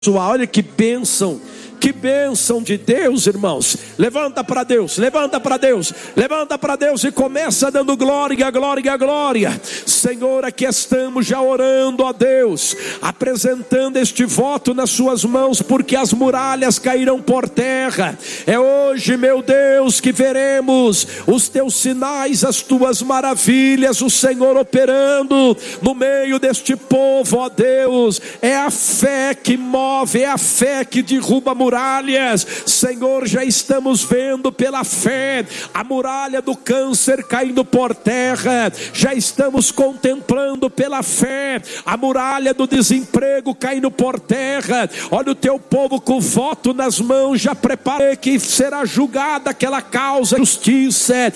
Olha que bênção de Deus, irmãos. Levanta para Deus, levanta para Deus, levanta para Deus e começa dando glória, glória, glória. Senhor, aqui estamos já orando a Deus, apresentando este voto nas suas mãos, porque as muralhas cairão por terra. É hoje, meu Deus, que veremos os teus sinais, as tuas maravilhas, o Senhor operando no meio deste povo, ó Deus. É a fé que move, é a fé que derruba muralhas. Senhor, já estamos vendo pela fé a muralha do câncer caindo por terra, já estamos contemplando pela fé a muralha do desemprego caindo por terra. Olha o teu povo com o voto nas mãos, já prepara que será julgada aquela causa, justiça,